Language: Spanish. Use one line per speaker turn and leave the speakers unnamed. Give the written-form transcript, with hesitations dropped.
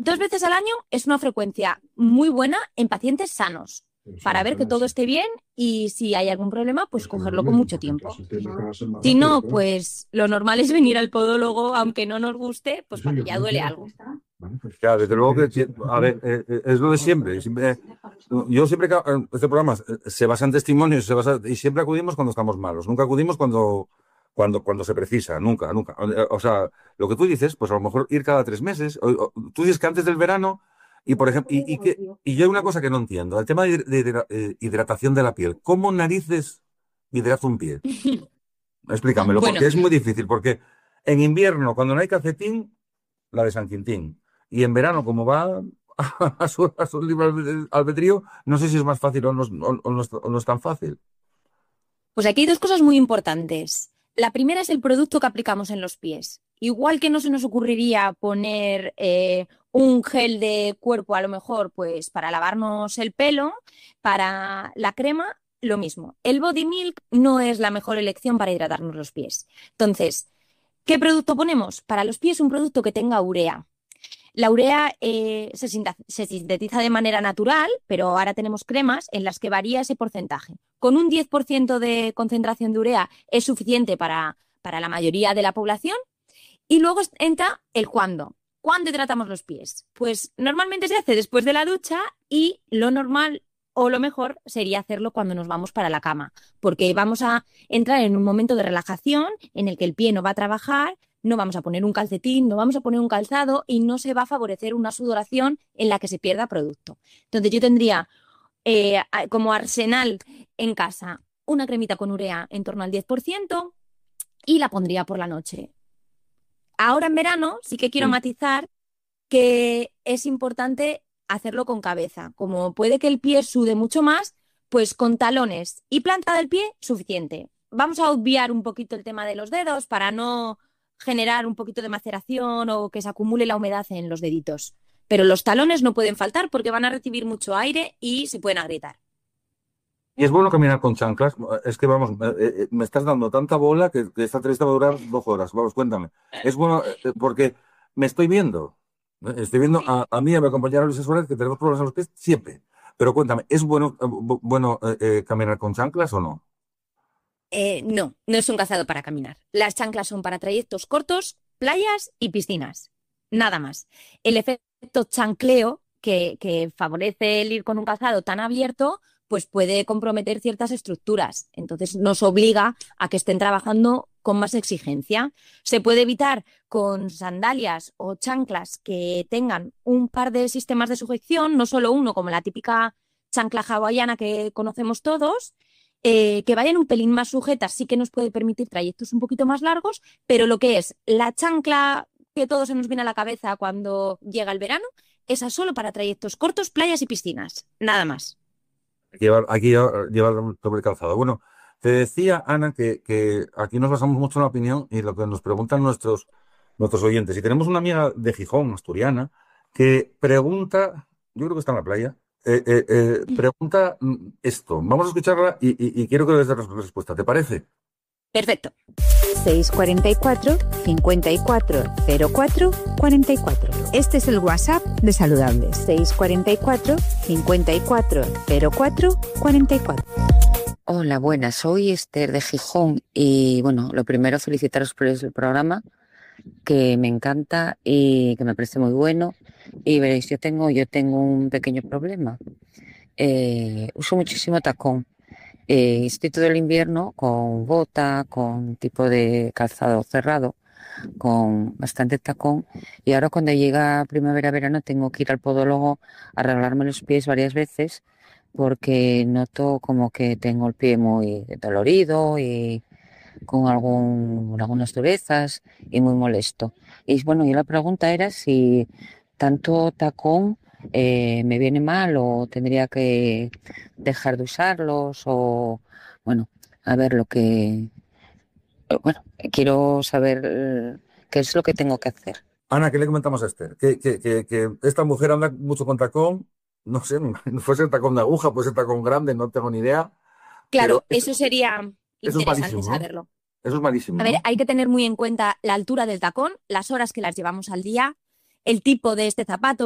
2 veces al año es una frecuencia muy buena en pacientes sanos, para ver que todo esté bien y si hay algún problema, pues cogerlo con mucho tiempo. Si no, pues lo normal es venir al podólogo, aunque no nos guste, pues cuando ya duele algo.
Claro, desde luego que, a ver, es lo de siempre. Yo siempre que este programa se basa en testimonios, y siempre acudimos cuando estamos malos. Nunca acudimos cuando se precisa, nunca. O sea, lo que tú dices, pues a lo mejor ir cada 3 meses. Tú dices que antes del verano, y por ejemplo, y yo hay una cosa que no entiendo, el tema de hidratación de la piel. ¿Cómo narices hidrata un pie? Explícamelo,
Bueno,
porque es muy difícil, porque en invierno, cuando no hay calcetín, la de San Quintín. Y en verano, como va a su libre albedrío, no sé si es más fácil o no es tan fácil.
pues aquí hay 2 cosas muy importantes. La primera es el producto que aplicamos en los pies. Igual que no se nos ocurriría poner un gel de cuerpo, a lo mejor, pues para lavarnos el pelo, para la crema, lo mismo. El Body Milk no es la mejor elección para hidratarnos los pies. Entonces, ¿qué producto ponemos? Para los pies, un producto que tenga urea. La urea se sintetiza de manera natural, pero ahora tenemos cremas en las que varía ese porcentaje. Con un 10% de concentración de urea es suficiente para la mayoría de la población. Y luego entra el cuándo. ¿Cuándo hidratamos los pies? Pues normalmente se hace después de la ducha y lo normal o lo mejor sería hacerlo cuando nos vamos para la cama, porque vamos a entrar en un momento de relajación en el que el pie no va a trabajar, no vamos a poner un calcetín, no vamos a poner un calzado y no se va a favorecer una sudoración en la que se pierda producto. Entonces yo tendría como arsenal en casa una cremita con urea en torno al 10% y la pondría por la noche. Ahora en verano sí que quiero
Mm.
matizar que es importante hacerlo con cabeza. Como puede que el pie sude mucho más, pues con talones y planta del pie, suficiente. Vamos a obviar un poquito el tema de los dedos para no generar un poquito de maceración o que se acumule la humedad en los deditos. Pero los talones no pueden faltar porque van a recibir mucho aire y se pueden agrietar.
Y es bueno caminar con chanclas. Es que, vamos, me estás dando tanta bola que esta entrevista va a durar 2 horas. Vamos, cuéntame. Es bueno porque me estoy viendo. Estoy viendo a mí y a mi compañera Luisa Suárez que tenemos problemas en los pies siempre. Pero cuéntame, ¿es bueno caminar con chanclas o no?
No, no es un calzado para caminar. Las chanclas son para trayectos cortos, playas y piscinas. Nada más. El efecto chancleo que favorece el ir con un calzado tan abierto, pues puede comprometer ciertas estructuras. Entonces nos obliga a que estén trabajando con más exigencia. Se puede evitar con sandalias o chanclas que tengan un par de sistemas de sujeción, no solo uno, como la típica chancla hawaiana que conocemos todos, que vayan un pelín más sujetas sí que nos puede permitir trayectos un poquito más largos, pero lo que es la chancla que todo se nos viene a la cabeza cuando llega el verano, esa solo para trayectos cortos, playas y piscinas, nada más.
Llevar sobre calzado. Bueno, te decía, Ana, que aquí nos basamos mucho en la opinión y lo que nos preguntan nuestros oyentes. Y tenemos una amiga de Gijón, asturiana, que pregunta, yo creo que está en la playa, pregunta esto. Vamos a escucharla y quiero que le des la respuesta. ¿Te parece?
Perfecto.
644 54 04 44. Este es el WhatsApp de Saludables. 644 54 04 44.
Hola, buenas. Soy Esther de Gijón y bueno, lo primero felicitaros por el programa que me encanta y que me parece muy bueno. Y veréis, yo tengo un pequeño problema. Uso muchísimo tacón. Estoy todo el invierno con bota, con tipo de calzado cerrado, con bastante tacón. Y ahora cuando llega primavera-verano tengo que ir al podólogo a arreglarme los pies varias veces porque noto como que tengo el pie muy dolorido y con algunas durezas y muy molesto. Y bueno, y la pregunta era si tanto tacón me viene mal o tendría que dejar de usarlos o, bueno, a ver bueno, quiero saber qué es lo que tengo que hacer.
Ana, ¿qué le comentamos a Esther? Que esta mujer anda mucho con tacón. No sé, me imagino, fuese el tacón de aguja, puede ser tacón grande, no tengo ni idea. Pero
Claro, eso sería
eso es
interesante
malísimo, ¿no?
saberlo.
Eso es malísimo,
A ver,
¿no?
hay que tener muy en cuenta la altura del tacón, las horas que las llevamos al día, el tipo de este zapato.